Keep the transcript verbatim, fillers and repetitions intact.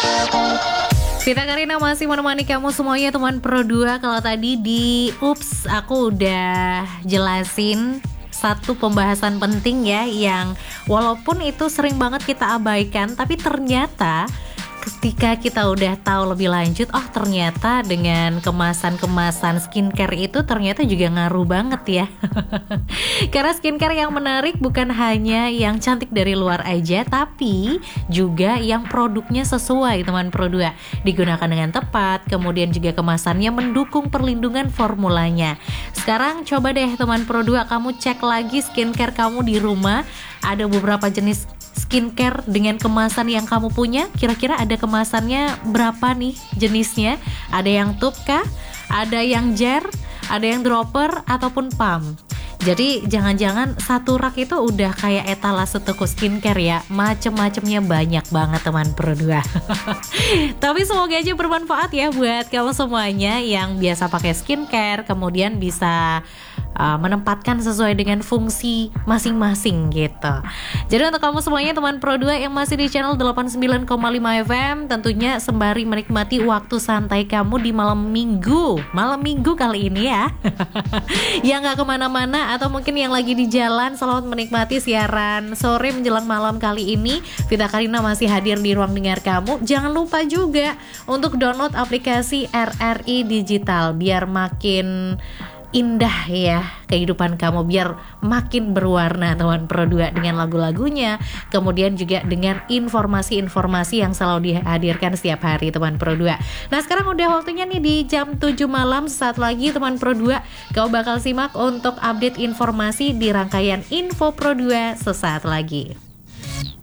Vita Karina masih menemani kamu semuanya teman Pro dua. Kalau tadi di Ups aku udah jelasin satu pembahasan penting ya, yang walaupun itu sering banget kita abaikan, tapi ternyata ketika kita udah tahu lebih lanjut, oh ternyata dengan kemasan-kemasan skincare itu ternyata juga ngaruh banget ya. Karena skincare yang menarik bukan hanya yang cantik dari luar aja, tapi juga yang produknya sesuai teman Pro dua, digunakan dengan tepat, kemudian juga kemasannya mendukung perlindungan formulanya. Sekarang coba deh teman Pro dua, kamu cek lagi skincare kamu di rumah. Ada beberapa jenis skincare dengan kemasan yang kamu punya. Kira-kira ada kemasannya berapa nih jenisnya? Ada yang tube kah? Ada yang jar? Ada yang dropper? Ataupun pump? Jadi jangan-jangan satu rak itu udah kayak etalase toko skincare ya. Macem-macemnya banyak banget teman Pro dua. Tapi semoga aja bermanfaat ya buat kamu semuanya yang biasa pakai skincare, kemudian bisa Uh, menempatkan sesuai dengan fungsi masing-masing gitu. Jadi untuk kamu semuanya teman Pro dua yang masih di channel delapan puluh sembilan koma lima F M, tentunya sembari menikmati waktu santai kamu di malam minggu Malam minggu kali ini ya. Yang gak kemana-mana atau mungkin yang lagi di jalan, selamat menikmati siaran sore menjelang malam kali ini. Vita Karina masih hadir di ruang dengar kamu. Jangan lupa juga untuk download aplikasi R R I Digital biar makin indah ya kehidupan kamu, biar makin berwarna teman Pro dua dengan lagu-lagunya, kemudian juga dengan informasi-informasi yang selalu dihadirkan setiap hari teman Pro dua. Nah sekarang udah waktunya nih di jam tujuh malam, saat lagi teman Pro dua kau bakal simak untuk update informasi di rangkaian Info Pro dua sesaat lagi.